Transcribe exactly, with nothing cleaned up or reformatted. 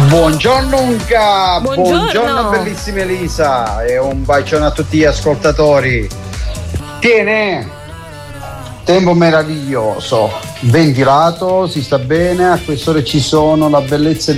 Buongiorno Unca, buongiorno. buongiorno bellissima Elisa e un bacione a tutti gli ascoltatori. Tiene, tempo meraviglioso, ventilato, si sta bene, a quest'ora ci sono la bellezza